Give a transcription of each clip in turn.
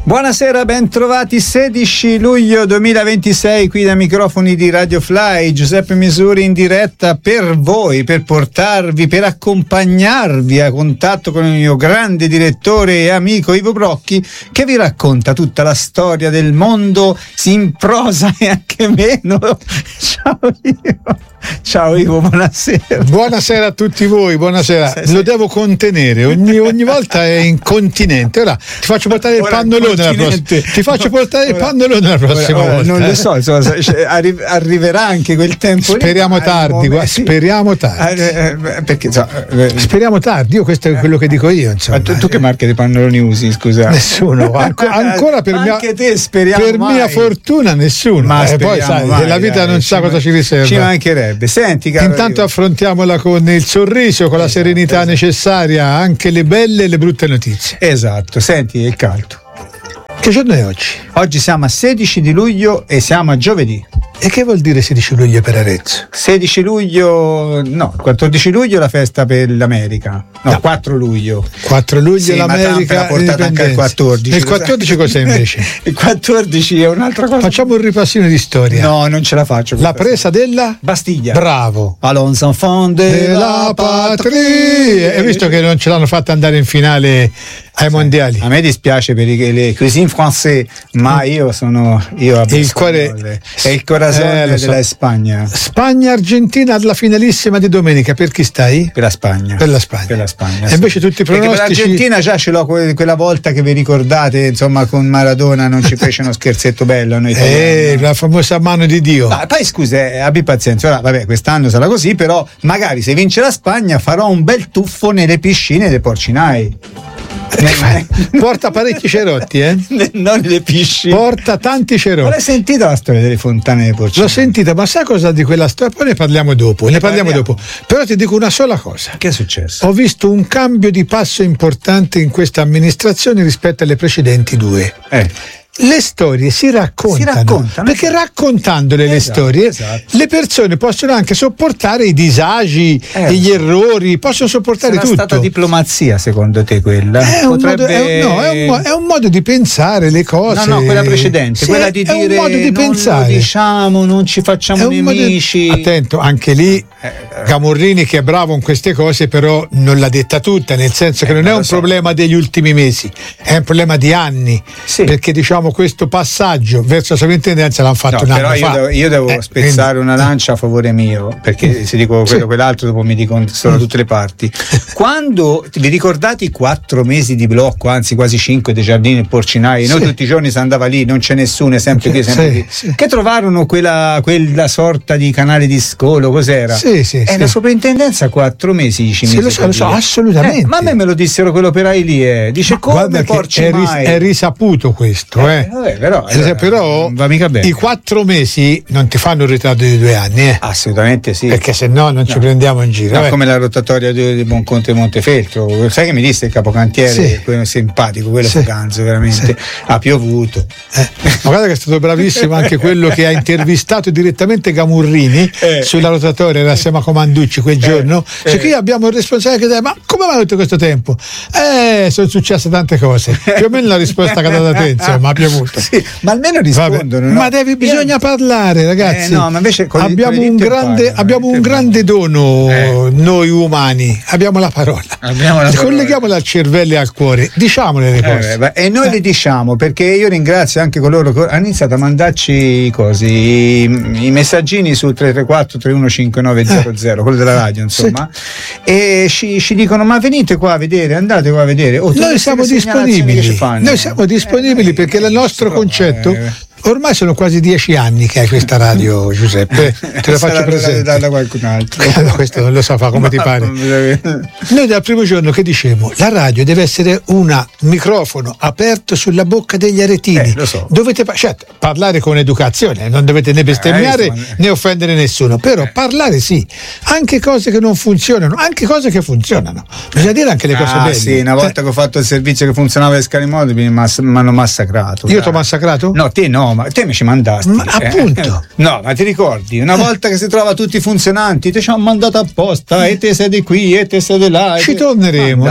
Buonasera, ben trovati. 16 luglio 2026 qui dai microfoni di Radio Fly, Giuseppe Misuri in diretta per voi, per portarvi, per accompagnarvi a contatto con il mio grande direttore e amico Ivo Brocchi, che vi racconta tutta la storia del mondo in prosa e anche meno. Ciao Ivo. Ciao Ivo, buonasera. Buonasera a tutti voi, buonasera. Lo devo contenere, ogni volta è incontinente. Ora ti faccio portare il pannolone la prossima. Ti faccio portare il pannolone la prossima volta. Non lo so, insomma, arriverà anche quel tempo. Speriamo tardi, speriamo tardi. Perché speriamo tardi, io questo è quello che dico io, insomma. Ma tu che marche di pannoloni usi, scusa? Nessuno, ancora per anche te speriamo per mai. Mia fortuna nessuno. Ma poi sai, mai, la vita non sa cosa ci riserva. Ci mancherebbe. Senti, caro intanto Ivo, affrontiamola con il sorriso, con la serenità necessaria, anche le belle e le brutte notizie. Esatto, senti il caldo. Che giorno è oggi? Oggi siamo a 16 di luglio e siamo a giovedì. E che vuol dire 16 luglio per Arezzo? 16 luglio, no, 14 luglio è la festa per l'America. No, 4 luglio. 4 luglio sì, l'America l'ha portata anche al 14. Il 14 cos'è invece? Il 14 è un'altra cosa. Facciamo un ripassino di storia. No, non ce la faccio. La presa della Bastiglia. Bravo. Allons enfants de la patrie. E visto che non ce l'hanno fatta andare in finale ai mondiali. A me dispiace per le cuisine français, ma io il cuore è il corazon della Spagna. Spagna-Argentina alla finalissima di domenica. Per chi stai? Per la Spagna. Per la Spagna. Per la Spagna. E invece tutti i pronostici. Perché per l'Argentina già ce l'ho quella volta che vi ricordate, insomma, con Maradona non ci fece uno scherzetto bello a noi. La famosa mano di Dio. No, poi scusa, abbi pazienza. Ora, vabbè, quest'anno sarà così, però magari se vince la Spagna farò un bel tuffo nelle piscine dei porcinai. Porta parecchi cerotti, non le piscine. Porta tanti cerotti. Ma l'hai sentita la storia delle fontane dei porcinai? L'ho sentita, ma sai cosa di quella storia? Poi ne parliamo dopo. Però ti dico una sola cosa. Che è successo? Ho visto un cambio di passo importante in questa amministrazione rispetto alle precedenti due. Le storie si raccontano perché raccontandole le storie le persone possono anche sopportare i disagi, gli errori, possono sopportare tutto. È stata diplomazia secondo te quella? È un modo di pensare le cose. No, quella precedente, quella di dire è un modo di pensare. Lo diciamo, non ci facciamo nemici. Attento, anche lì Camorrini, che è bravo in queste cose, però non l'ha detta tutta, nel senso che non è un problema degli ultimi mesi, è un problema di anni, perché diciamo questo passaggio verso la sovrintendenza l'hanno fatto un anno fa. Però io devo spezzare una lancia a favore mio, perché se dico quello quell'altro dopo mi dicono da tutte le parti. Quando vi ricordate i 4 mesi di blocco, anzi quasi 5, dei giardini e porcinai, noi tutti i giorni si andava lì, non c'è nessuno, è sempre qui, sempre qui. Che trovarono quella sorta di canale di scolo, cos'era? La soprintendenza 4 mesi ci mise. Lo so, assolutamente. Ma a me lo dissero quell'operai lì, dice come porcinai. È risaputo questo, però va mica bene. I 4 mesi non ti fanno un ritardo di 2 anni, Assolutamente sì, perché se no non ci prendiamo in giro. Come la rotatoria di Buonconte Montefeltro, sai che mi disse il capocantiere, quello simpatico, quello ganzo veramente, ha piovuto. Ma guarda che è stato bravissimo anche quello che ha intervistato direttamente Camurrini sulla rotatoria, era assieme a Comanducci quel giorno, cioè qui abbiamo il responsabile che dice: ma come va tutto questo tempo? Sono successe tante cose, più o meno la risposta che ha dato te, insomma, ha piovuto. Ma almeno rispondono, no? Ma bisogna parlare, ragazzi. No, ma invece abbiamo un grande dono, noi umani, abbiamo la parola. Colleghiamola al cervello e al cuore, diciamole le cose. E noi le diciamo, perché io ringrazio anche coloro che hanno iniziato a mandarci i messaggini sul 334 315900, quello della radio, insomma, e ci dicono: ma venite qua a vedere, andate qua a vedere. Noi siamo disponibili, perché il nostro concetto. Ormai sono quasi 10 anni che hai questa radio, Giuseppe. Te lo faccio presente. Da qualcun altro. Questo non lo so, fa come ti pare. Noi dal primo giorno che dicevamo: la radio deve essere un microfono aperto sulla bocca degli aretini. Lo so. Dovete parlare con educazione, non dovete né bestemmiare né offendere nessuno, però parlare sì, anche cose che non funzionano, anche cose che funzionano. Bisogna dire anche le cose belle. Sì, una volta che ho fatto il servizio che funzionava le scale mobili mi hanno massacrato. Io ti ho massacrato? No, te no. No, ma te mi ci mandasti. Ma appunto. No, ma ti ricordi? Una volta che si trova tutti funzionanti, te ci hanno mandato apposta, e te sei di qui, e te sei di là. Ci torneremo.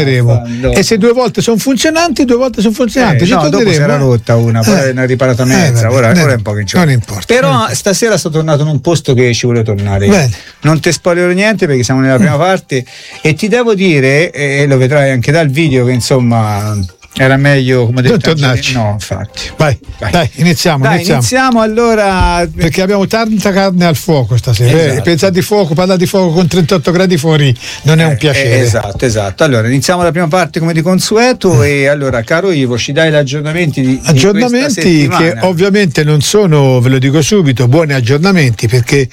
E se 2 volte sono funzionanti, 2 volte sono funzionanti. Dopo si era rotta una, poi ne ha riparata mezza, ora è un po' che non importa. Però stasera sono tornato in un posto che ci volevo tornare. Bene. Non ti spoilerò niente perché siamo nella prima parte, e ti devo dire, e lo vedrai anche dal video, che insomma era meglio, come detto, non tornarci. No, infatti. Vai. Dai, iniziamo allora, perché abbiamo tanta carne al fuoco stasera. Esatto. Pensare di fuoco, parlare di fuoco con 38 gradi fuori non è un piacere. Esatto. Allora iniziamo la prima parte come di consueto, e allora, caro Ivo, ci dai gli aggiornamenti di aggiornamenti che ovviamente non sono, ve lo dico subito, buoni aggiornamenti, perché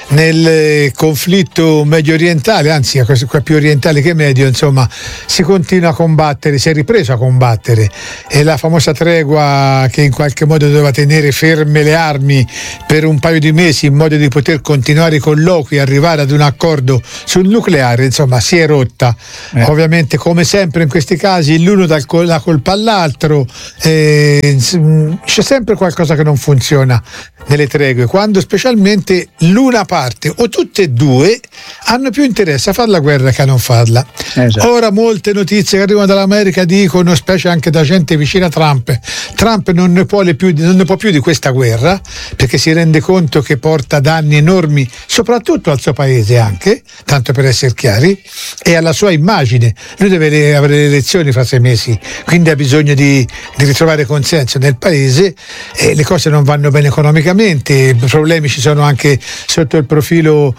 nel conflitto medio orientale, anzi qua più orientale che medio, insomma, si continua a combattere, si è ripreso a combattere, e la famosa tregua che in qualche modo doveva tenere ferme le armi per un paio di mesi in modo di poter continuare i colloqui e arrivare ad un accordo sul nucleare, insomma, si è rotta. Ovviamente, come sempre in questi casi, l'uno dà la colpa all'altro, c'è sempre qualcosa che non funziona nelle tregue, quando specialmente l'una parte o tutte e due hanno più interesse a fare la guerra che a non farla. Ora molte notizie che arrivano dall'America dicono, specie anche da gente vicina a Trump non ne può più di questa guerra, perché si rende conto che porta danni enormi soprattutto al suo paese, anche, tanto per essere chiari, e alla sua immagine. Lui deve avere le elezioni fra 6 mesi, quindi ha bisogno di ritrovare consenso nel paese, e le cose non vanno bene economicamente, problemi ci sono anche sotto il profilo,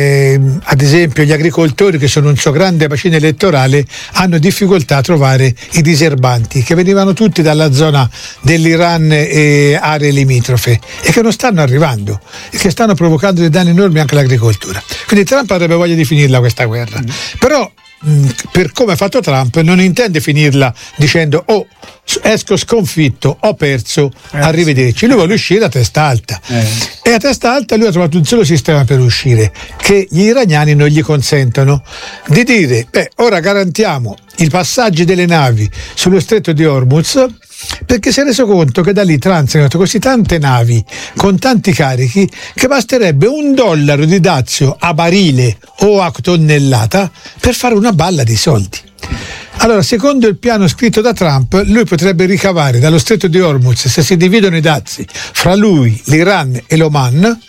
ad esempio gli agricoltori, che sono un suo grande bacino elettorale, hanno difficoltà a trovare i diserbanti che venivano tutti dalla zona dell'Iran e aree limitrofe, e che non stanno arrivando e che stanno provocando dei danni enormi anche all'agricoltura. Quindi Trump avrebbe voglia di finirla questa guerra, però per come ha fatto Trump non intende finirla dicendo esco sconfitto, ho perso, arrivederci. Lui vuole uscire a testa alta, e a testa alta lui ha trovato un solo sistema per uscire, che gli iraniani non gli consentono, di dire ora garantiamo i passaggi delle navi sullo stretto di Hormuz, perché si è reso conto che da lì transitano così tante navi con tanti carichi che basterebbe $1 di dazio a barile o a tonnellata per fare una balla di soldi. Allora, secondo il piano scritto da Trump, lui potrebbe ricavare dallo stretto di Hormuz, se si dividono i dazi fra lui, l'Iran e l'Oman,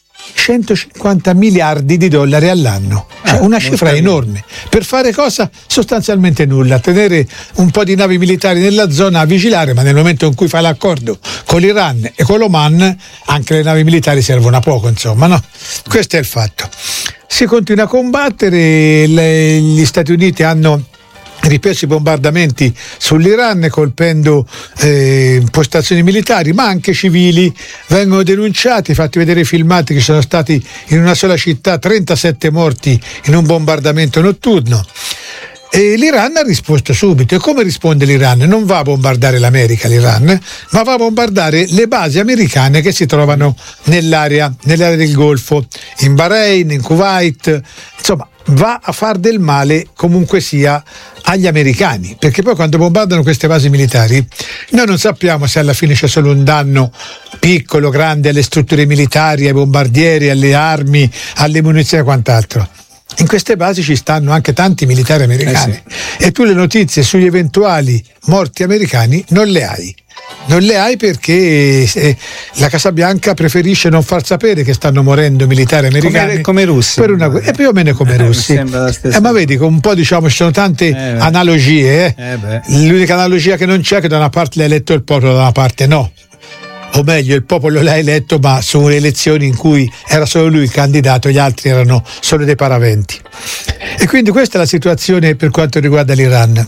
$150 miliardi all'anno, cioè una cifra enorme, per fare cosa? Sostanzialmente nulla, tenere un po' di navi militari nella zona a vigilare, ma nel momento in cui fai l'accordo con l'Iran e con l'Oman anche le navi militari servono a poco, insomma, no? Questo è il fatto. Si continua a combattere, gli Stati Uniti hanno ripreso i bombardamenti sull'Iran, colpendo postazioni militari ma anche civili. Vengono denunciati, fatti vedere i filmati, che sono stati in una sola città 37 morti in un bombardamento notturno. E l'Iran ha risposto subito. E come risponde l'Iran? Non va a bombardare l'America, l'Iran, ma va a bombardare le basi americane che si trovano nell'area del Golfo, in Bahrain, in Kuwait, insomma va a far del male comunque sia agli americani, perché poi quando bombardano queste basi militari noi non sappiamo se alla fine c'è solo un danno piccolo, grande alle strutture militari, ai bombardieri, alle armi, alle munizioni e quant'altro. In queste basi ci stanno anche tanti militari americani, e tu le notizie sugli eventuali morti americani non le hai. Non le hai perché la Casa Bianca preferisce non far sapere che stanno morendo militari americani come i russi, per una guerra, più o meno come i russi. Ma vedi, un po' diciamo ci sono tante analogie. L'unica analogia che non c'è è che da una parte l'ha eletto il popolo, da una parte no. O meglio, il popolo l'ha eletto, ma su elezioni in cui era solo lui il candidato, gli altri erano solo dei paraventi. E quindi questa è la situazione per quanto riguarda l'Iran.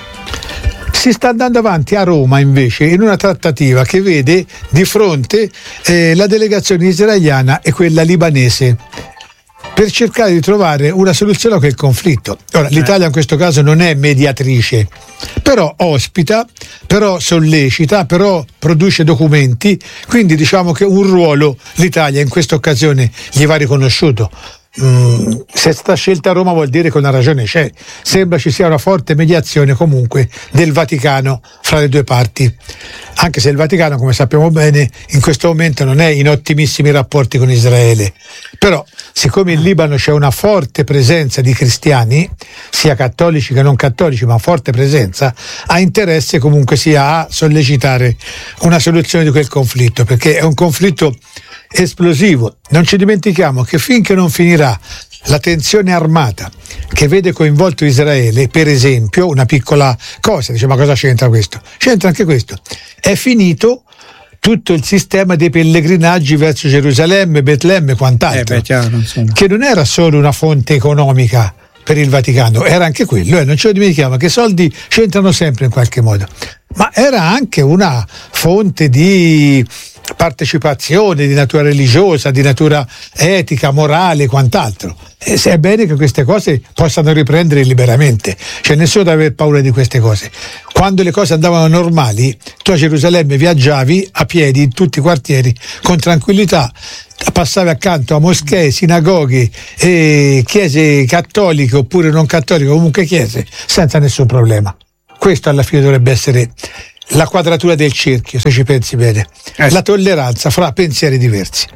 Si sta andando avanti a Roma invece in una trattativa che vede di fronte la delegazione israeliana e quella libanese, per cercare di trovare una soluzione a quel conflitto. Ora, l'Italia in questo caso non è mediatrice, però ospita, però sollecita, però produce documenti, quindi diciamo che un ruolo l'Italia in questa occasione gli va riconosciuto. se è stata scelta Roma vuol dire che una ragione c'è. Sembra ci sia una forte mediazione comunque del Vaticano fra le due parti, anche se il Vaticano, come sappiamo bene, in questo momento non è in ottimissimi rapporti con Israele. Però siccome in Libano c'è una forte presenza di cristiani, sia cattolici che non cattolici, ma forte presenza, ha interesse comunque sia a sollecitare una soluzione di quel conflitto, perché è un conflitto esplosivo. Non ci dimentichiamo che finché non finirà la tensione armata che vede coinvolto Israele, per esempio, una piccola cosa, dice, ma cosa c'entra questo? C'entra anche questo. È finito tutto il sistema dei pellegrinaggi verso Gerusalemme, Betlemme e quant'altro, che non era solo una fonte economica per il Vaticano, era anche quello, non ce lo dimentichiamo, che i soldi c'entrano sempre in qualche modo, ma era anche una fonte di partecipazione di natura religiosa, di natura etica, morale e quant'altro. E se è bene che queste cose possano riprendere liberamente, cioè nessuno deve aver paura di queste cose. Quando le cose andavano normali, tu a Gerusalemme viaggiavi a piedi in tutti i quartieri con tranquillità, passavi accanto a moschee, sinagoghe e chiese cattoliche oppure non cattoliche, comunque chiese, senza nessun problema. Questo alla fine dovrebbe essere la quadratura del cerchio, se ci pensi bene, la tolleranza fra pensieri diversi,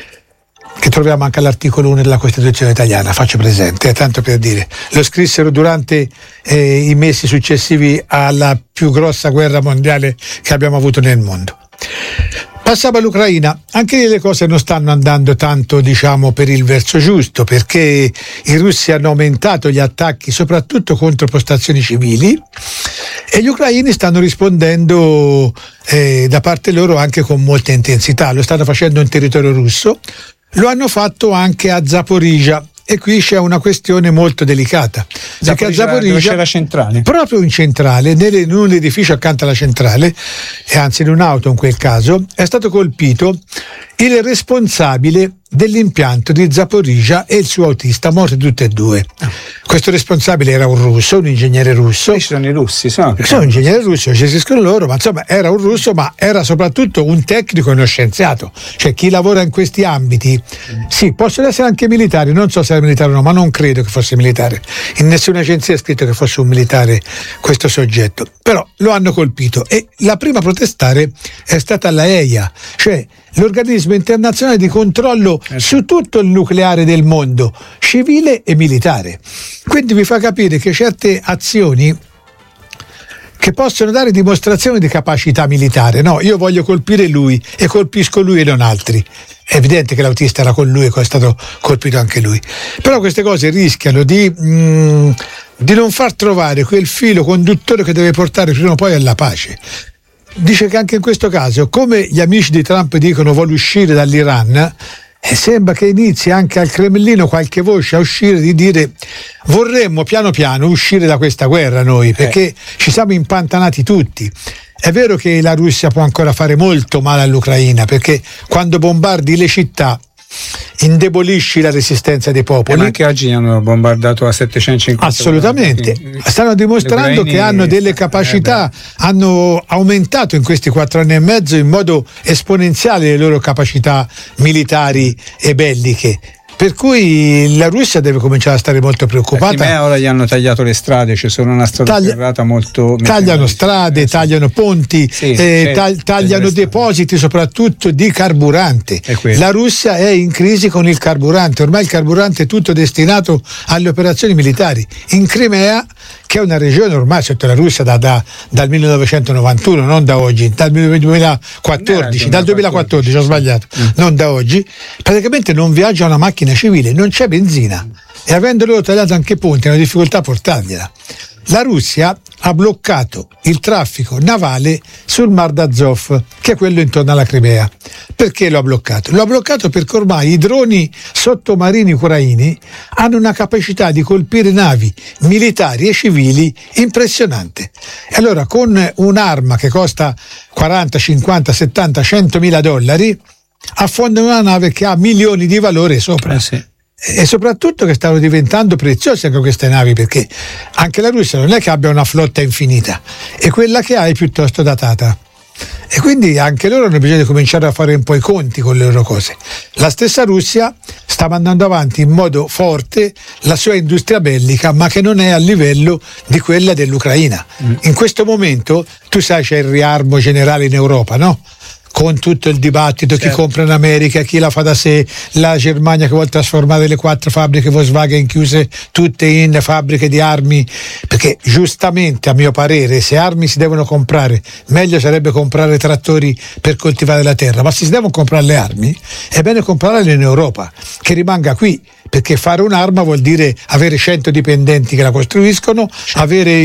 che troviamo anche all'articolo 1 della Costituzione italiana, faccio presente, tanto per dire. Lo scrissero durante i mesi successivi alla più grossa guerra mondiale che abbiamo avuto nel mondo. Passiamo all'Ucraina. Anche lì le cose non stanno andando tanto, diciamo, per il verso giusto, perché i russi hanno aumentato gli attacchi soprattutto contro postazioni civili e gli ucraini stanno rispondendo da parte loro anche con molta intensità. Lo stanno facendo in territorio russo, lo hanno fatto anche a Zaporizhzhia. E qui c'è una questione molto delicata, perché a Zaporizhzhia, c'è la centrale, proprio in centrale, in un edificio accanto alla centrale, e anzi in un'auto in quel caso, è stato colpito il responsabile dell'impianto di Zaporizhzhia e il suo autista, morti tutti e due. Questo responsabile era un russo, un ingegnere russo. Ci sono i russi, sono un ingegnere russo, gestiscono loro, ma insomma era un russo, ma era soprattutto un tecnico e uno scienziato. Cioè chi lavora in questi ambiti, sì, possono essere anche militari, non so se era militare o no, ma non credo che fosse militare. In nessuna agenzia è scritto che fosse un militare questo soggetto. Però lo hanno colpito e la prima a protestare è stata la EIA, cioè l'organismo internazionale di controllo su tutto il nucleare del mondo, civile e militare. Quindi vi fa capire che certe azioni che possono dare dimostrazione di capacità militare, no, io voglio colpire lui e colpisco lui e non altri. È evidente che l'autista era con lui e è stato colpito anche lui. Però queste cose rischiano di non far trovare quel filo conduttore che deve portare prima o poi alla pace. Dice che anche in questo caso, come gli amici di Trump dicono vuole uscire dall'Iran, sembra che inizi anche al Cremlino qualche voce a uscire di dire vorremmo piano piano uscire da questa guerra noi, perché ci siamo impantanati tutti. È vero che la Russia può ancora fare molto male all'Ucraina, perché quando bombardi le città indebolisci la resistenza dei popoli. Ma anche oggi hanno bombardato a 750. Assolutamente, stanno dimostrando che hanno delle capacità, hanno aumentato in questi 4 anni e mezzo in modo esponenziale le loro capacità militari e belliche. Per cui la Russia deve cominciare a stare molto preoccupata. Ora gli hanno tagliato le strade, c'è solo una strada ferrata molto. Tagliano strade, tagliano ponti, tagliano depositi soprattutto di carburante. La Russia è in crisi con il carburante, ormai il carburante è tutto destinato alle operazioni militari. In Crimea, che è una regione ormai sotto la Russia dal 1991, non da oggi, dal 2014, ho sbagliato, non da oggi, praticamente non viaggia una macchina civile, non c'è benzina e avendo loro tagliato anche ponti hanno difficoltà a portargliela. La Russia ha bloccato il traffico navale sul Mar d'Azov, che è quello intorno alla Crimea. Perché lo ha bloccato? Lo ha bloccato perché ormai i droni sottomarini ucraini hanno una capacità di colpire navi militari e civili impressionante. E allora con un'arma che costa 40, 50, 70, 100 mila dollari affondano una nave che ha milioni di valore sopra. E soprattutto che stanno diventando preziose anche queste navi, perché anche la Russia non è che abbia una flotta infinita e quella che ha è piuttosto datata. E quindi anche loro hanno bisogno di cominciare a fare un po' i conti con le loro cose. La stessa Russia sta mandando avanti in modo forte la sua industria bellica, ma che non è a livello di quella dell'Ucraina. In questo momento, tu sai, c'è il riarmo generale in Europa, no? Con tutto il dibattito, certo. Chi compra in America, chi la fa da sé, la Germania che vuole trasformare le 4 fabbriche Volkswagen chiuse tutte in fabbriche di armi, perché giustamente a mio parere se armi si devono comprare, meglio sarebbe comprare trattori per coltivare la terra, ma se si devono comprare le armi è bene comprarle in Europa, che rimanga qui, perché fare un'arma vuol dire avere 100 dipendenti che la costruiscono, avere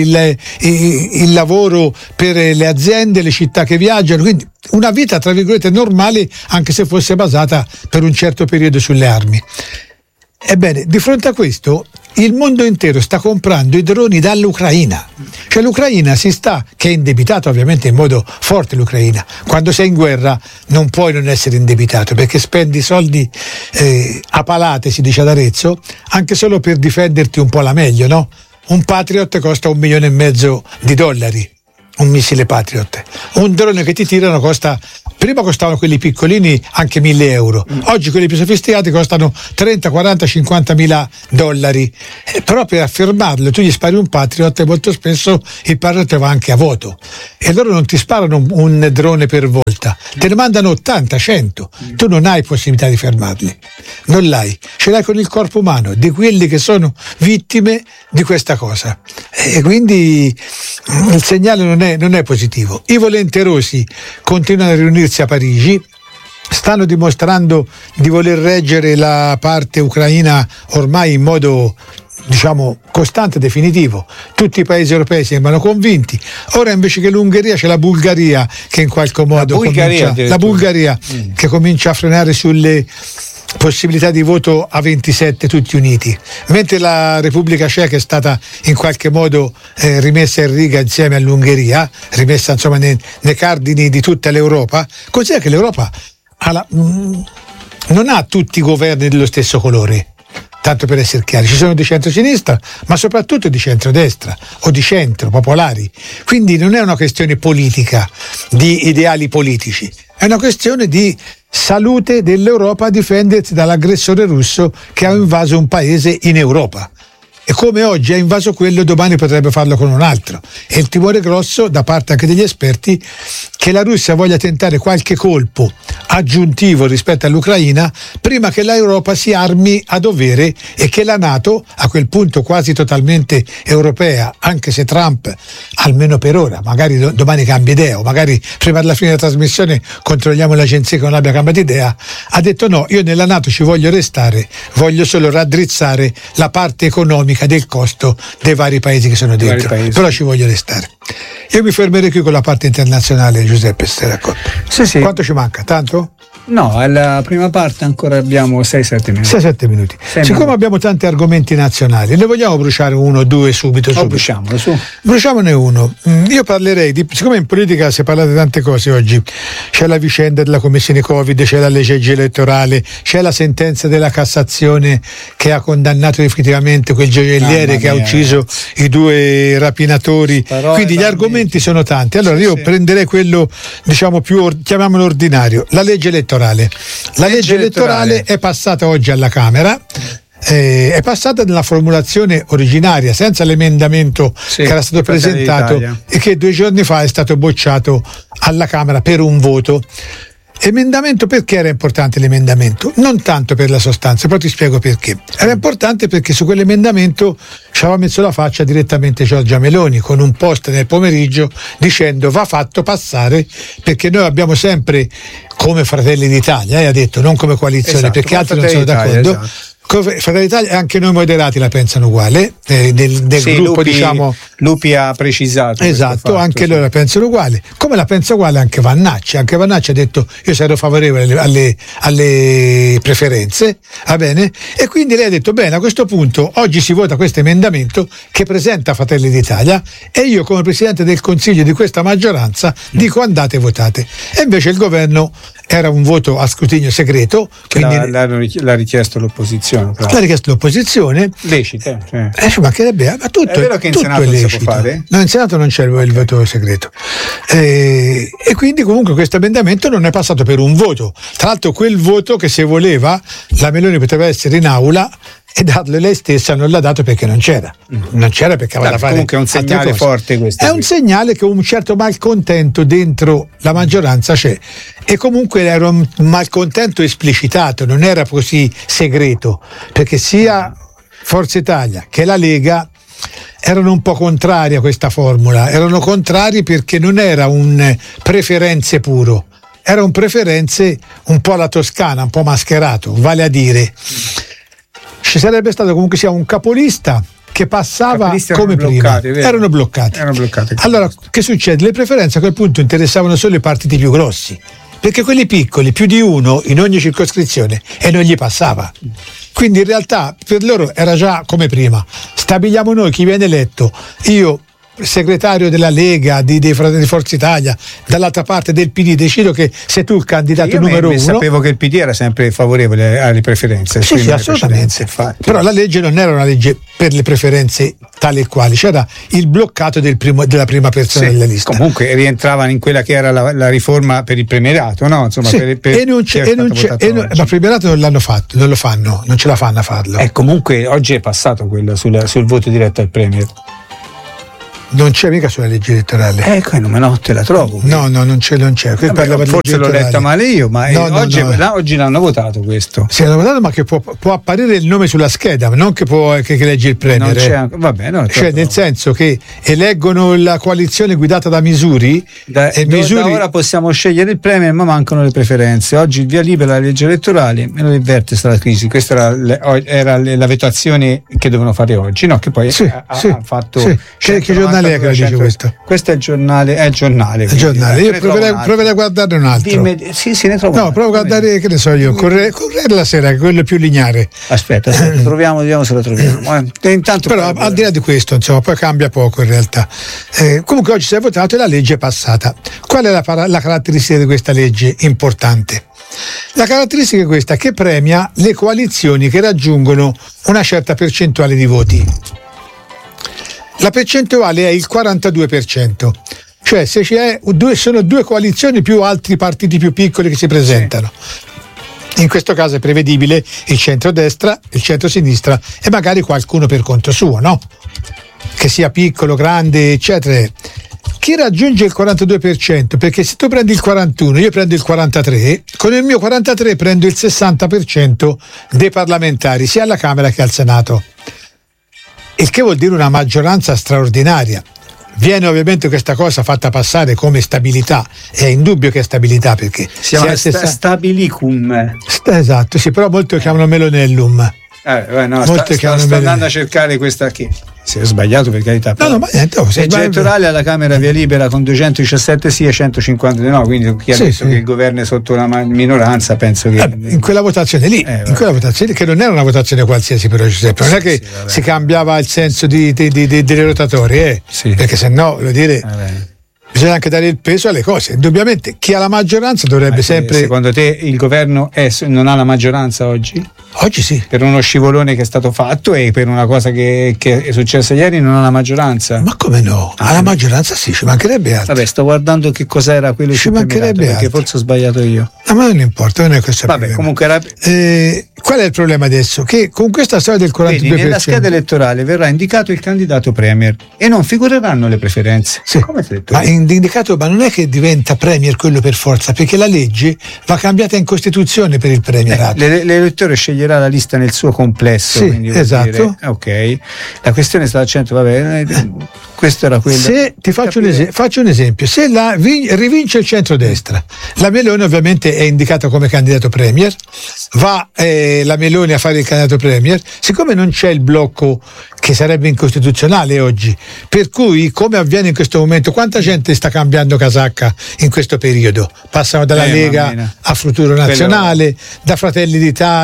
il lavoro per le aziende, le città che viaggiano, quindi una vita tra virgolette normale, anche se fosse basata per un certo periodo sulle armi. Ebbene, di fronte a questo il mondo intero sta comprando i droni dall'Ucraina, cioè l'Ucraina che è indebitata ovviamente in modo forte. L'Ucraina, quando sei in guerra non puoi non essere indebitato, perché spendi soldi a palate, si dice ad Arezzo, anche solo per difenderti un po' la meglio, no? Un Patriot costa $1,5 milioni, un missile Patriot. Un drone che ti tirano prima costavano quelli piccolini anche €1.000, oggi quelli più sofisticati costano 30, 40, $50.000. Però per affermarlo tu gli spari un Patriot e molto spesso il Patriot va anche a vuoto, e loro non ti sparano un drone per volta, te ne mandano 80, 100, tu non hai possibilità di fermarli, non l'hai, ce l'hai con il corpo umano di quelli che sono vittime di questa cosa, e quindi il segnale non è positivo. I volenterosi continuano a riunirsi a Parigi, stanno dimostrando di voler reggere la parte ucraina ormai in modo, diciamo, costante e definitivo. Tutti i paesi europei sembrano convinti. Ora invece che l'Ungheria c'è la Bulgaria che in qualche modo che comincia a frenare sulle possibilità di voto a 27 tutti uniti, mentre la Repubblica Ceca è stata in qualche modo rimessa in riga insieme all'Ungheria, rimessa insomma nei cardini di tutta l'Europa. Cos'è che l'Europa non ha tutti i governi dello stesso colore, tanto per essere chiari, ci sono di centro-sinistra ma soprattutto di centrodestra o di centro, popolari, quindi non è una questione politica di ideali politici, è una questione di salute dell'Europa a difendersi dall'aggressore russo che ha invaso un paese in Europa. E come oggi ha invaso quello, domani potrebbe farlo con un altro. E il timore grosso da parte anche degli esperti che la Russia voglia tentare qualche colpo aggiuntivo rispetto all'Ucraina prima che l'Europa si armi a dovere e che la NATO, a quel punto quasi totalmente europea, anche se Trump, almeno per ora, magari domani cambia idea o magari prima della fine della trasmissione controlliamo l'agenzia che non abbia cambiato idea, ha detto no, io nella NATO ci voglio restare, voglio solo raddrizzare la parte economica del costo dei vari paesi che sono dentro, però ci voglio restare. Io mi fermerei qui con la parte internazionale, Giuseppe, se sei d'accordo. Sì. Quanto ci manca? Tanto? No, alla prima parte ancora abbiamo 6-7 minuti. 6-7 minuti. Siccome abbiamo tanti argomenti nazionali, ne vogliamo bruciare uno o due subito? Bruciamolo, su. Bruciamone uno. Io parlerei siccome in politica si parla di tante cose oggi, c'è la vicenda della commissione Covid, c'è la legge elettorale, c'è la sentenza della Cassazione che ha condannato definitivamente quel gioielliere che ha ucciso i 2 rapinatori. Quindi gli argomenti sono tanti. Allora io prenderei quello, diciamo, più chiamiamolo ordinario, la legge elettorale. La legge elettorale è passata oggi alla Camera, è passata nella formulazione originaria, senza l'emendamento che era stato presentato e che 2 giorni fa è stato bocciato alla Camera per un voto. Emendamento, perché era importante l'emendamento? Non tanto per la sostanza, poi ti spiego perché. Era importante perché su quell'emendamento ci aveva messo la faccia direttamente Giorgia Meloni con un post nel pomeriggio dicendo va fatto passare, perché noi abbiamo sempre, come Fratelli d'Italia, ha detto, non come coalizione, perché altri non sono d'accordo. Esatto. Fratelli d'Italia e anche noi moderati la pensano uguale, del gruppo Lupi, diciamo Lupi ha precisato, esatto, anche loro la pensano uguale, come la pensa uguale anche Vannacci ha detto io sarò favorevole alle preferenze, va bene, e quindi lei ha detto bene, a questo punto oggi si vota questo emendamento che presenta Fratelli d'Italia e io come Presidente del Consiglio di questa maggioranza dico andate e votate, e invece il governo era un voto a scrutinio segreto, quindi l'ha richiesto l'opposizione. Però. L'ha richiesto l'opposizione. Lecito. Ci mancherebbe, ma tutto è vero che in Senato è lecito. Si può fare? No, in Senato non c'è il voto segreto. E quindi comunque questo emendamento non è passato per un voto. Tra l'altro quel voto che, se voleva, la Meloni poteva essere in aula e darlo lei stessa, non l'ha dato perché non c'era. Non c'era perché aveva da fare. Comunque è un segnale forte questo. È un segnale che un certo malcontento dentro la maggioranza c'è. E comunque era un malcontento esplicitato, non era così segreto, perché sia Forza Italia che la Lega erano un po' contrari a questa formula. Erano contrari perché non era un preferenze puro, era un preferenze un po' alla toscana, un po' mascherato, vale a dire ci sarebbe stato comunque sia un capolista che passava come prima. Erano bloccati. Allora, che succede? Le preferenze a quel punto interessavano solo i partiti più grossi, perché quelli piccoli, più di uno in ogni circoscrizione, e non gli passava. Quindi in realtà per loro era già come prima. Stabiliamo noi chi viene eletto. Io, segretario della Lega, di Forza Italia, dall'altra parte del PD, decido che sei tu il candidato numero uno. Sapevo che il PD era sempre favorevole alle preferenze. Sì, assolutamente. Però la legge non era una legge per le preferenze tale e quali, c'era il bloccato della prima persona della lista. Comunque rientravano in quella che era la riforma per il premierato, no? Insomma, ma il premierato non l'hanno fatto, non lo fanno, non ce la fanno a farlo. Comunque oggi è passato quello sul voto diretto al premier. Non c'è mica sulla legge elettorale. Non te la trovo. No, non c'è. Forse l'ho letta male io, ma oggi l'hanno votato questo. Sì, l'hanno votato, ma che può apparire il nome sulla scheda, ma non che legge il premier. Cioè, nel senso che eleggono la coalizione guidata da Misuri. Da ora possiamo scegliere il premier, ma mancano le preferenze. Oggi il via libera alla legge elettorale e non inverte la crisi. Questa era la votazione che dovevano fare oggi, no? Che poi ha fatto. Sì. Che giornale è che lo dice questo? Questo è il giornale. Io proverei a guardarne un altro. Sì, ne trovo. No, provo a guardare, che ne so io, Corriere la Sera, che è quello più lineare. Aspetta, troviamo, vediamo se lo troviamo. Intanto, però al di là di questo, insomma, poi cambia poco in realtà. Comunque oggi si è votato e la legge è passata. Qual è la caratteristica di questa legge importante? La caratteristica è questa, che premia le coalizioni che raggiungono una certa percentuale di voti. La percentuale è il 42%, cioè se sono due coalizioni più altri partiti più piccoli che si presentano. In questo caso è prevedibile il centrodestra, il centrosinistra e magari qualcuno per conto suo, no? Che sia piccolo, grande, eccetera. Chi raggiunge il 42%, perché se tu prendi il 41, io prendo il 43, con il mio 43 prendo il 60% dei parlamentari, sia alla Camera che al Senato. Il che vuol dire una maggioranza straordinaria. Viene ovviamente questa cosa fatta passare come stabilità, è indubbio che è stabilità, perché si chiama stabilicum. Esatto, sì, però molti lo chiamano melonellum. Sto andando a cercare questa qui. Si è sbagliato, per carità. Ma niente. Legge elettorale alla Camera via libera con 217 sì e 150 no, quindi chi ha detto che il governo è sotto la minoranza, penso che in quella votazione lì, quella votazione che non era una votazione qualsiasi, però Giuseppe, non è che si cambiava il senso dei rotatori, perché sennò vuol dire bisogna anche dare il peso alle cose. Indubbiamente chi ha la maggioranza dovrebbe sempre. Secondo te il governo non ha la maggioranza oggi? Oggi sì. Per uno scivolone che è stato fatto e per una cosa che è successa ieri non ha la maggioranza? Ma come no? Ha la maggioranza sì, ci mancherebbe altro. Vabbè, sto guardando che cos'era quello, ci mancherebbe altro, perché forse ho sbagliato io. Ma non importa, non è questo il problema. Comunque qual è il problema adesso? Che con questa storia del 42%. Vedi, nella scheda elettorale verrà indicato il candidato premier e non figureranno le preferenze. Sì. Come detto? Ma non è che diventa premier quello per forza, perché la legge va cambiata in Costituzione per il premierato. L'elettore sceglierà la lista nel suo complesso. Sì, esatto. Ok. La questione sta al centro, questo era quello. Se ti faccio un esempio, se rivince il centrodestra, la Meloni ovviamente è indicata come candidato premier, va la Meloni a fare il candidato premier, siccome non c'è il blocco che sarebbe incostituzionale oggi, per cui, come avviene in questo momento, quanta gente sta cambiando casacca in questo periodo? Passano dalla Lega a Futuro Nazionale, da Fratelli d'Italia, da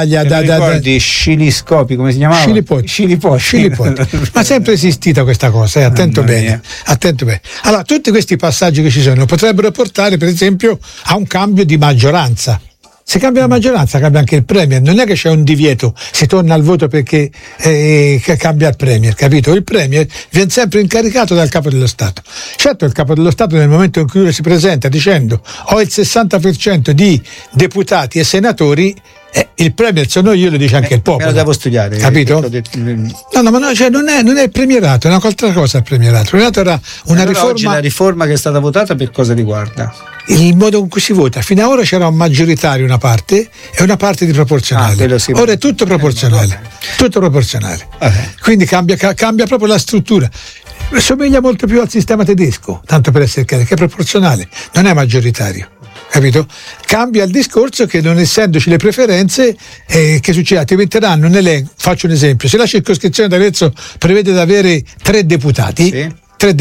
sciliscopi, come si chiamava? Scilipoti. Ma sempre esistita questa cosa, attento bene. Allora, tutti questi passaggi che ci sono potrebbero portare, per esempio, a un cambio di maggioranza. Se cambia la maggioranza cambia anche il Premier, non è che c'è un divieto, si torna al voto perché cambia il Premier, capito? Il Premier viene sempre incaricato dal Capo dello Stato. Certo, il Capo dello Stato nel momento in cui lui si presenta dicendo ho il 60% di deputati e senatori, il Premier sono io, lo dice anche il popolo. Me lo devo studiare, capito? No, cioè non è il premierato, è una altra cosa il premierato. Il premierato era una riforma. Oggi la riforma che è stata votata per cosa riguarda? Il modo con cui si vota. Fino ad ora c'era un maggioritario una parte e una parte di proporzionale. Ora è tutto proporzionale. Tutto proporzionale. Quindi cambia proprio la struttura. Somiglia molto più al sistema tedesco, tanto per essere chiaro, che è proporzionale, non è maggioritario. Capito? Cambia il discorso che non essendoci le preferenze, che succede? Ti metteranno un elenco. Faccio un esempio: se la circoscrizione d'Arezzo prevede di avere 3 deputati,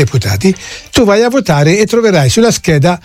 tu vai a votare e troverai sulla scheda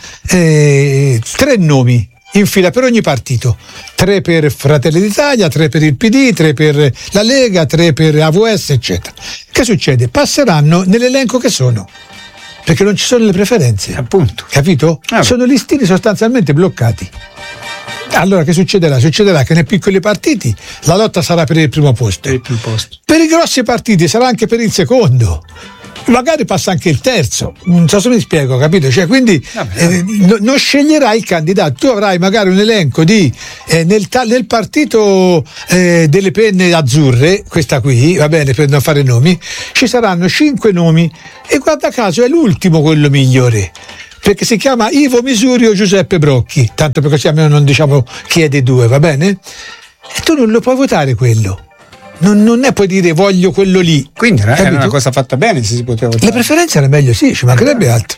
3 nomi in fila per ogni partito, 3 per Fratelli d'Italia, 3 per il PD, 3 per la Lega, 3 per AVS, eccetera. Che succede? Passeranno nell'elenco che sono, perché non ci sono le preferenze, appunto, capito? Sono listini sostanzialmente bloccati. Allora che succederà? Succederà che nei piccoli partiti la lotta sarà per il primo posto. Per i grossi partiti sarà anche per il secondo. Magari passa anche il terzo, non so se mi spiego, capito? Cioè, quindi non sceglierai il candidato, tu avrai magari un elenco di nel partito delle penne azzurre, questa qui, va bene, per non fare nomi, ci saranno 5 nomi e guarda caso è l'ultimo quello migliore, perché si chiama Ivo Misuri o Giuseppe Brocchi, tanto per così almeno non diciamo chi è dei due, va bene? E tu non lo puoi votare quello. Non ne puoi dire voglio quello lì. Quindi era una cosa fatta bene se si poteva votare. Le preferenze era meglio, sì, ci mancherebbe altro.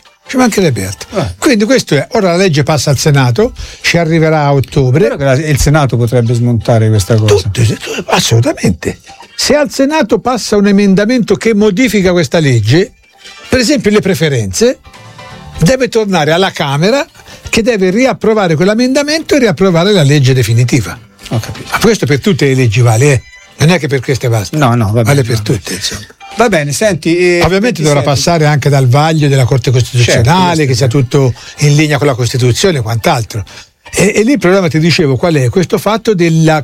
Quindi questo è. Ora la legge passa al Senato, ci arriverà a ottobre. Spero che il Senato potrebbe smontare questa cosa. Assolutamente. Se al Senato passa un emendamento che modifica questa legge, per esempio le preferenze, deve tornare alla Camera che deve riapprovare quell'emendamento e riapprovare la legge definitiva. Ho capito. Ma questo per tutte le leggi vale, non è che per queste basta. No, vale per tutte, insomma. Va bene, senti. Ovviamente dovrà passare anche dal vaglio della Corte Costituzionale, certo, che sia tutto in linea con la Costituzione e quant'altro. E lì il problema, ti dicevo, qual è? Questo fatto del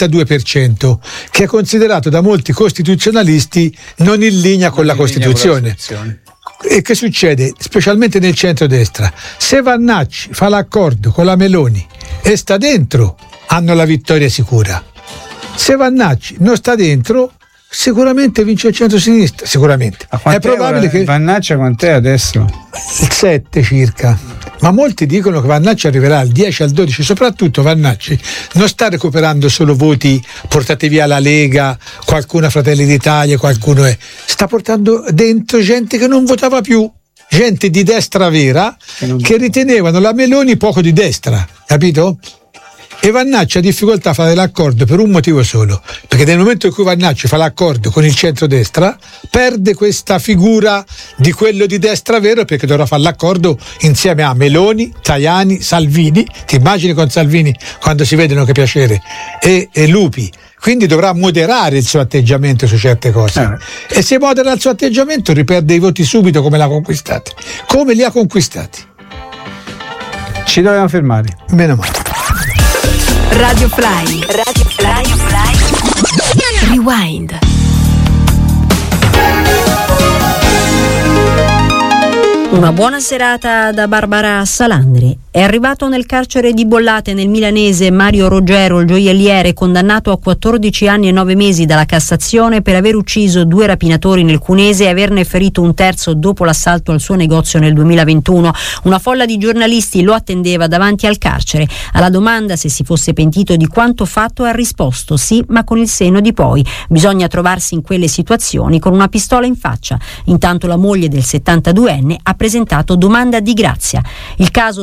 42%, che è considerato da molti costituzionalisti non in linea con la Costituzione. E che succede? Specialmente nel centrodestra. Se Vannacci fa l'accordo con la Meloni e sta dentro, hanno la vittoria sicura. Se Vannacci non sta dentro, sicuramente vince il centro-sinistra, sicuramente. È probabile che Vannacci quant'è adesso? Il 7 circa. Ma molti dicono che Vannacci arriverà al 10, al 12, soprattutto Vannacci non sta recuperando solo voti portati via la Lega, qualcuno Fratelli d'Italia, qualcuno sta portando dentro gente che non votava più, gente di destra vera che ritenevano la Meloni poco di destra, capito? E Vannacci ha difficoltà a fare l'accordo per un motivo solo, perché nel momento in cui Vannacci fa l'accordo con il centrodestra perde questa figura di quello di destra vero, perché dovrà fare l'accordo insieme a Meloni, Tajani, Salvini, ti immagini con Salvini quando si vedono, che piacere, e Lupi, quindi dovrà moderare il suo atteggiamento su certe cose e se modera il suo atteggiamento riperde i voti subito come li ha conquistati. Ci dobbiamo fermare, meno male. Radio Fly. Rewind. Una buona serata da Barbara Salandri. È arrivato nel carcere di Bollate nel milanese Mario Roggero, il gioielliere, condannato a 14 anni e 9 mesi dalla Cassazione per aver ucciso 2 rapinatori nel Cunese e averne ferito un terzo dopo l'assalto al suo negozio nel 2021. Una folla di giornalisti lo attendeva davanti al carcere. Alla domanda se si fosse pentito di quanto fatto ha risposto sì, ma con il senno di poi. Bisogna trovarsi in quelle situazioni con una pistola in faccia. Intanto la moglie del 72enne ha presentato domanda di grazia. Il caso scuote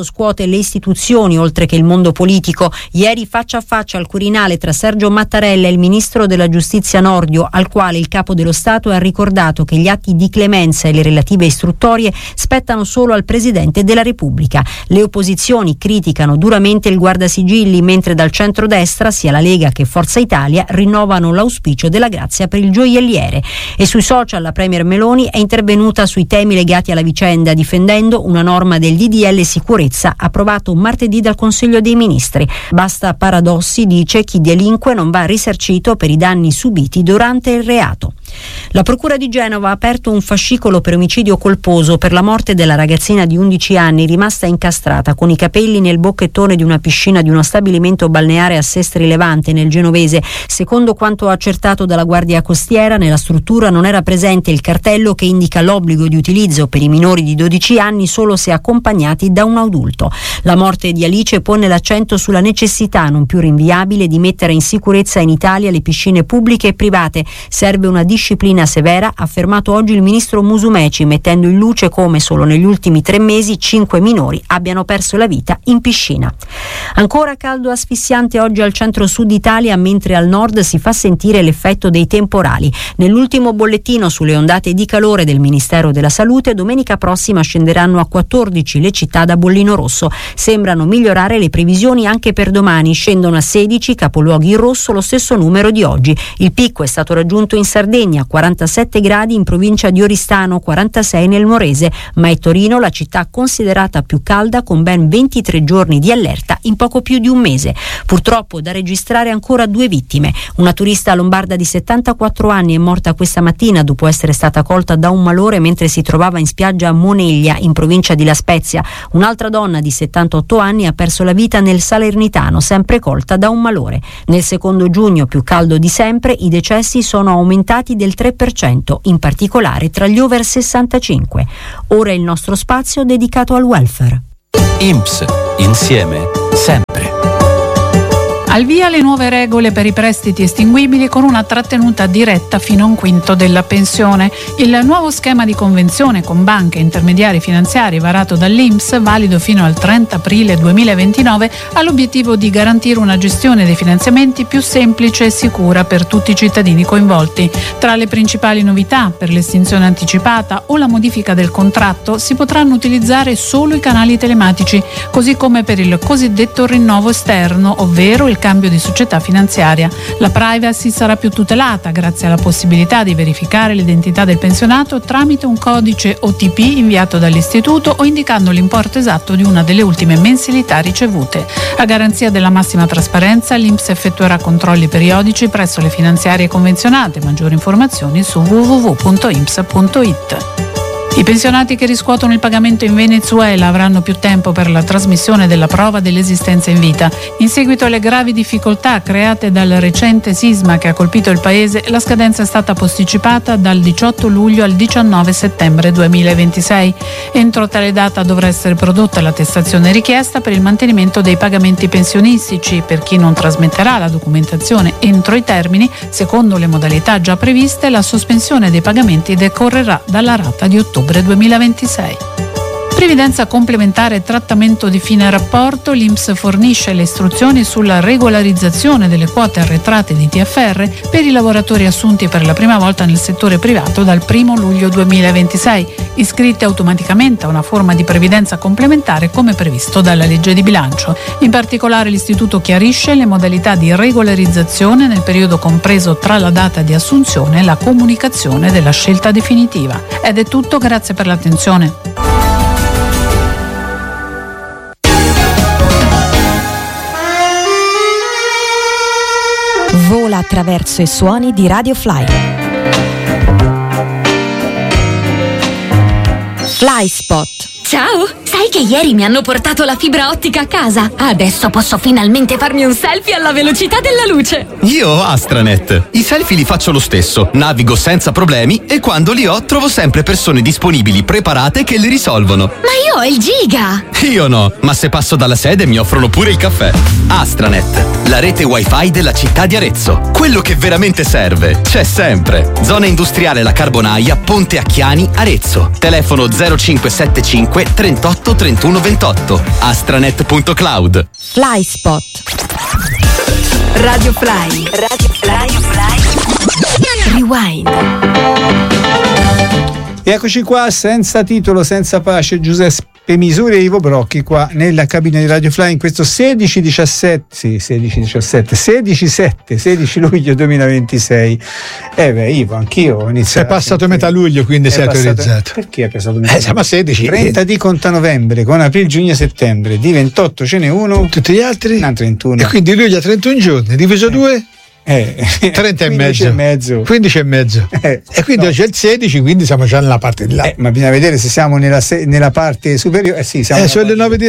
coinvolte le istituzioni oltre che il mondo politico. Ieri faccia a faccia al Quirinale tra Sergio Mattarella e il ministro della Giustizia Nordio, al quale il capo dello Stato ha ricordato che gli atti di clemenza e le relative istruttorie spettano solo al Presidente della Repubblica. Le opposizioni criticano duramente il guardasigilli, mentre dal centrodestra sia la Lega che Forza Italia rinnovano l'auspicio della grazia per il gioielliere. E sui social la Premier Meloni è intervenuta sui temi legati alla vicenda, difendendo una norma del DDL sicurezza approvato martedì dal Consiglio dei Ministri. Basta paradossi, dice, chi delinque non va risarcito per i danni subiti durante il reato. La Procura di Genova ha aperto un fascicolo per omicidio colposo per la morte della ragazzina di 11 anni rimasta incastrata con i capelli nel bocchettone di una piscina di uno stabilimento balneare a Sestri Levante, nel genovese. Secondo quanto accertato dalla Guardia Costiera, nella struttura non era presente il cartello che indica l'obbligo di utilizzo per i minori di 12 anni solo se accompagnati da un adulto. La morte di Alice pone l'accento sulla necessità non più rinviabile di mettere in sicurezza in Italia le piscine pubbliche e private. Serve una disciplina severa, ha affermato oggi il ministro Musumeci, mettendo in luce come solo negli ultimi 3 mesi 5 minori abbiano perso la vita in piscina. Ancora caldo asfissiante oggi al centro-sud Italia, mentre al nord si fa sentire l'effetto dei temporali. Nell'ultimo bollettino sulle ondate di calore del Ministero della Salute, domenica prossima scenderanno a 14 le città da bollino rosso. Sembrano migliorare le previsioni anche per domani, scendono a 16 capoluoghi in rosso, lo stesso numero di oggi. Il picco è stato raggiunto in Sardegna, 47 gradi in provincia di Oristano, 46 nel Morese, ma è Torino la città considerata più calda, con ben 23 giorni di allerta in poco più di un mese. Purtroppo da registrare ancora 2 vittime. Una turista lombarda di 74 anni è morta questa mattina dopo essere stata colta da un malore mentre si trovava in spiaggia a Moneglia, in provincia di La Spezia. Un'altra donna di 78 anni ha perso la vita nel Salernitano, sempre colta da un malore. Nel secondo giugno più caldo di sempre, i decessi sono aumentati del 3%, in particolare tra gli over 65. Ora il nostro spazio dedicato al welfare. INPS, insieme, sempre. Al via le nuove regole per i prestiti estinguibili con una trattenuta diretta fino a un quinto della pensione. Il nuovo schema di convenzione con banche e intermediari finanziari varato dall'INPS, valido fino al 30 aprile 2029, ha l'obiettivo di garantire una gestione dei finanziamenti più semplice e sicura per tutti i cittadini coinvolti. Tra le principali novità, per l'estinzione anticipata o la modifica del contratto, si potranno utilizzare solo i canali telematici, così come per il cosiddetto rinnovo esterno, ovvero il cambio di società finanziaria. La privacy sarà più tutelata grazie alla possibilità di verificare l'identità del pensionato tramite un codice OTP inviato dall'istituto o indicando l'importo esatto di una delle ultime mensilità ricevute. A garanzia della massima trasparenza, l'INPS effettuerà controlli periodici presso le finanziarie convenzionate. Maggiori informazioni su www.inps.it. I pensionati che riscuotono il pagamento in Venezuela avranno più tempo per la trasmissione della prova dell'esistenza in vita. In seguito alle gravi difficoltà create dal recente sisma che ha colpito il paese, la scadenza è stata posticipata dal 18 luglio al 19 settembre 2026. Entro tale data dovrà essere prodotta l'attestazione richiesta per il mantenimento dei pagamenti pensionistici. Per chi non trasmetterà la documentazione entro i termini, secondo le modalità già previste, la sospensione dei pagamenti decorrerà dalla rata di ottobre 2026. Previdenza complementare e trattamento di fine rapporto. L'INPS fornisce le istruzioni sulla regolarizzazione delle quote arretrate di TFR per i lavoratori assunti per la prima volta nel settore privato dal 1 luglio 2026, iscritti automaticamente a una forma di previdenza complementare come previsto dalla legge di bilancio. In particolare l'istituto chiarisce le modalità di regolarizzazione nel periodo compreso tra la data di assunzione e la comunicazione della scelta definitiva. Ed è tutto, grazie per l'attenzione. Vola attraverso i suoni di Radio Fly. Fly Spot. Ciao! Sai che ieri mi hanno portato la fibra ottica a casa? Adesso posso finalmente farmi un selfie alla velocità della luce! Io ho Astranet. I selfie li faccio lo stesso, navigo senza problemi e quando li ho trovo sempre persone disponibili, preparate che li risolvono. Ma io ho il giga! Io no, ma se passo dalla sede mi offrono pure il caffè. Astranet, la rete wifi della città di Arezzo. Quello che veramente serve c'è sempre. Zona industriale La Carbonaia, Ponte Acchiani, Arezzo. Telefono 0575 38 28 31 28. Astranet.cloud. Flyspot. Radio Fly. Radio Fly. Rewind. E eccoci qua, senza titolo, senza pace, Giuseppe Misuri e Ivo Brocchi qua nella cabina di Radio Fly in questo 16 luglio 2026. Ivo, anch'io ho iniziato. È passato metà luglio, quindi sei autorizzato. Perché è passato metà luglio? Siamo a 16. 30 di conta novembre, con aprile, giugno e settembre. Di 28 ce n'è uno. Tutti gli altri? 31. E quindi luglio ha 31 giorni, diviso 2? 30 e mezzo. 15 e mezzo. E quindi oggi è il 16, quindi siamo già nella parte di là. Ma bisogna vedere se siamo nella parte superiore. Sì, siamo sono le 9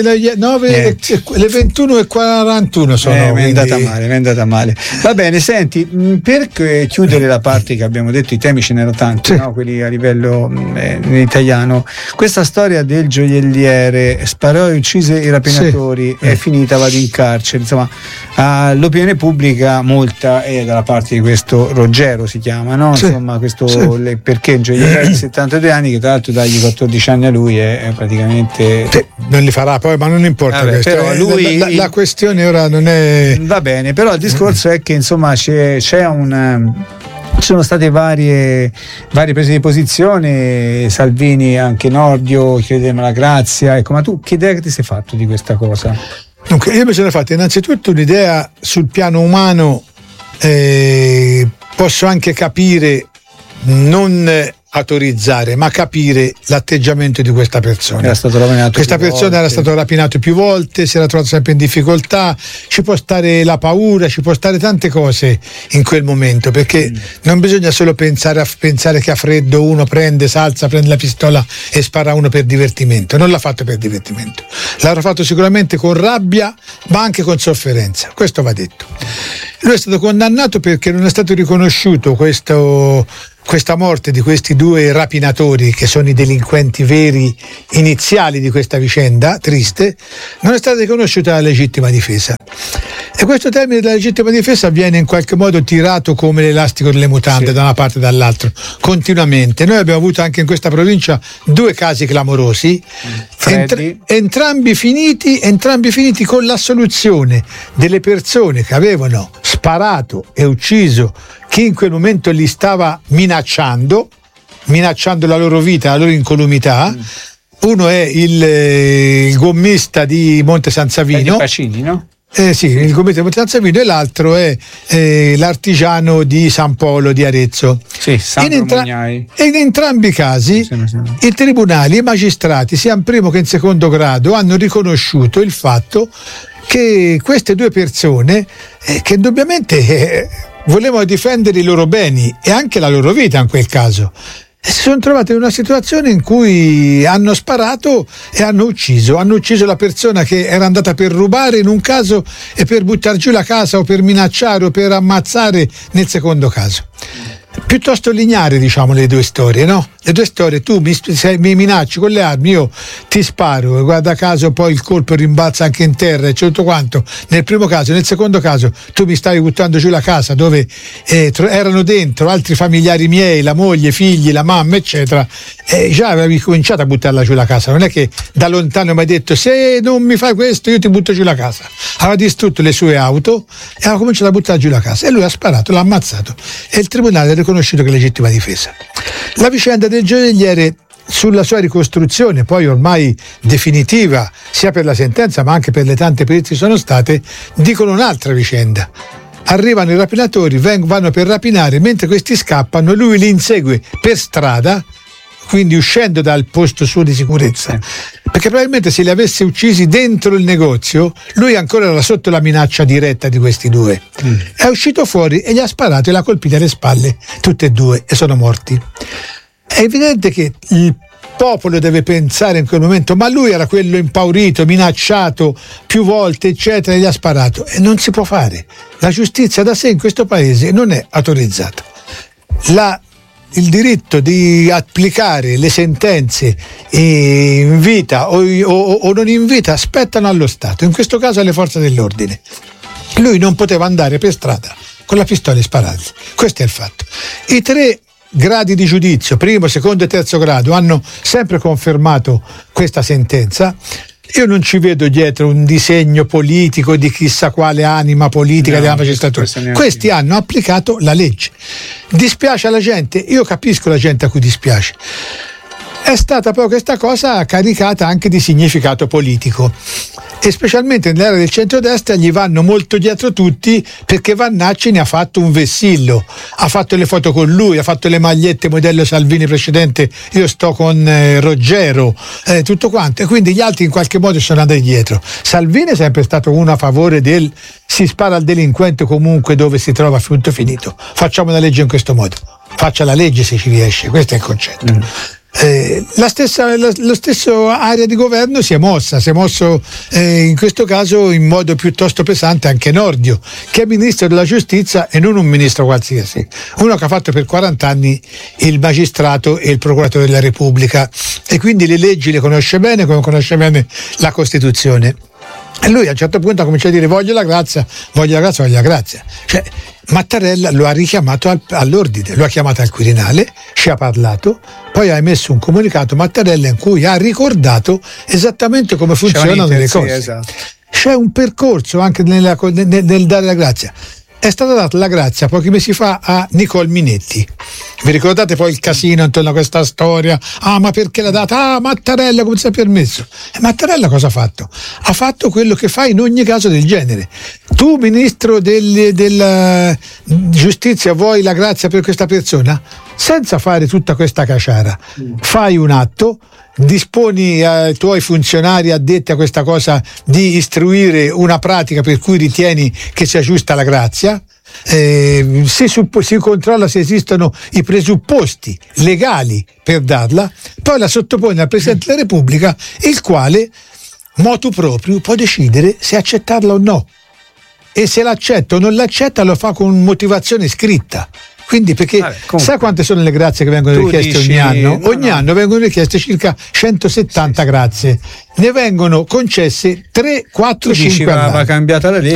le 21 e 41 sono. Mi è andata male. Va bene, senti, per chiudere la parte che abbiamo detto, i temi ce n'erano tanti, no? Quelli a livello in italiano. Questa storia del gioielliere, sparò e uccise i rapinatori, è finita, vado in carcere. Insomma, l'opinione pubblica molta è dalla parte di questo Ruggero, si chiama, no? Insomma, questo perché il gioielliere di 72 anni, che tra l'altro dagli 14 anni a lui è praticamente non li farà poi, ma non importa. Questo. Però lui, la questione ora non è, va bene, però il discorso è che insomma ci sono state varie prese di posizione, Salvini, anche Nordio, chiedeva la grazia. Ecco, ma tu che idea che ti sei fatto di questa cosa? Dunque, io mi sono fatto innanzitutto un'idea sul piano umano. Posso anche capire, non autorizzare, ma capire l'atteggiamento di questa persona. Questa persona era stato rapinato più volte, si era trovato sempre in difficoltà, ci può stare la paura, ci può stare tante cose in quel momento, perché non bisogna solo pensare che a freddo uno prende la pistola e spara uno per divertimento. Non l'ha fatto per divertimento, l'avrà fatto sicuramente con rabbia, ma anche con sofferenza, questo va detto. Lui è stato condannato perché non è stato riconosciuto questa morte di questi due rapinatori, che sono i delinquenti veri iniziali di questa vicenda triste. Non è stata riconosciuta la legittima difesa, e questo termine della legittima difesa viene in qualche modo tirato come l'elastico delle mutande, da una parte e dall'altra, continuamente. Noi abbiamo avuto anche in questa provincia 2 casi clamorosi, entrambi finiti con l'assoluzione delle persone che avevano sparato e ucciso chi in quel momento li stava minacciando la loro vita, la loro incolumità. Uno è il gommista di Monte San Savino, Pacini, no? Il gommista di Monte San Savino, e l'altro è l'artigiano di San Polo di Arezzo. In entrambi i casi i tribunali e i magistrati, sia in primo che in secondo grado, hanno riconosciuto il fatto che queste due persone, che indubbiamente volevano difendere i loro beni e anche la loro vita in quel caso, si sono trovate in una situazione in cui hanno sparato e hanno ucciso la persona che era andata per rubare in un caso e per buttare giù la casa, o per minacciare o per ammazzare nel secondo caso. Piuttosto lineare, diciamo, le due storie, no? Le due storie: tu mi minacci con le armi, io ti sparo, e guarda caso poi il colpo rimbalza anche in terra e tutto quanto. Nel primo caso, nel secondo caso tu mi stavi buttando giù la casa dove erano dentro altri familiari miei, la moglie, i figli, la mamma, eccetera, e già avevi cominciato a buttarla giù la casa. Non è che da lontano mi hai detto: se non mi fai questo io ti butto giù la casa. Aveva distrutto le sue auto e aveva cominciato a buttare giù la casa, e lui ha sparato, l'ha ammazzato, e il tribunale ha riconosciuto che legittima difesa. La vicenda del gioielliere, sulla sua ricostruzione poi ormai definitiva, sia per la sentenza ma anche per le tante perizie che sono state, dicono un'altra vicenda. Arrivano i rapinatori, vanno per rapinare, mentre questi scappano lui li insegue per strada, quindi uscendo dal posto suo di sicurezza, perché probabilmente se li avesse uccisi dentro il negozio lui ancora era sotto la minaccia diretta di questi due. È uscito fuori e gli ha sparato e l'ha colpita alle spalle tutte e due, e sono morti. È evidente che il popolo deve pensare in quel momento: ma lui era quello impaurito, minacciato più volte, eccetera, e gli ha sparato. E non si può fare. La giustizia da sé in questo paese non è autorizzata. Il diritto di applicare le sentenze in vita o non in vita spettano allo Stato, in questo caso alle forze dell'ordine. Lui non poteva andare per strada con la pistola e spararsi. Questo è il fatto. I 3 gradi di giudizio, primo, secondo e terzo grado, hanno sempre confermato questa sentenza. Io non ci vedo dietro un disegno politico di chissà quale anima politica della magistratura. Questi hanno applicato la legge. Dispiace alla gente? Io capisco la gente a cui dispiace. È stata poi questa cosa caricata anche di significato politico, e specialmente nell'area del centrodestra gli vanno molto dietro tutti, perché Vannacci ne ha fatto un vessillo, ha fatto le foto con lui, ha fatto le magliette modello Salvini precedente, io sto con Roggero, tutto quanto, e quindi gli altri in qualche modo sono andati dietro. Salvini è sempre stato uno a favore del si spara al delinquente comunque dove si trova, punto finito, facciamo una legge in questo modo, faccia la legge se ci riesce, questo è il concetto. Lo stesso area di governo si è mosso in questo caso in modo piuttosto pesante anche Nordio, che è ministro della giustizia e non un ministro qualsiasi, uno che ha fatto per 40 anni il magistrato e il procuratore della Repubblica, e quindi le leggi le conosce bene, come conosce bene la Costituzione. E lui a un certo punto ha cominciato a dire voglio la grazia. Cioè, Mattarella lo ha richiamato all'ordine, lo ha chiamato al Quirinale, ci ha parlato, poi ha emesso un comunicato Mattarella in cui ha ricordato esattamente come funzionano le cose. Esatto. C'è un percorso anche nel dare la grazia. È stata data la grazia pochi mesi fa a Nicole Minetti. Vi ricordate poi il casino intorno a questa storia? Ma perché l'ha data? Mattarella come si è permesso? E Mattarella cosa ha fatto? Ha fatto quello che fa in ogni caso del genere. Tu, ministro della giustizia, vuoi la grazia per questa persona? Senza fare tutta questa caciara, fai un atto, disponi ai tuoi funzionari addetti a questa cosa di istruire una pratica per cui ritieni che sia giusta la grazia, si controlla se esistono i presupposti legali per darla, poi la sottopone al Presidente della Repubblica, il quale motu proprio può decidere se accettarla o no, e se l'accetta o non l'accetta lo fa con motivazione scritta. Quindi perché sai quante sono le grazie che vengono richieste ogni anno? Ogni anno vengono richieste circa 170 grazie, ne vengono concesse 3, 4, 5 all'anno. Va cambiata la legge.